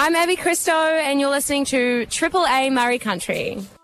I'm Abby Christo, and you're listening to Triple A Murray Country.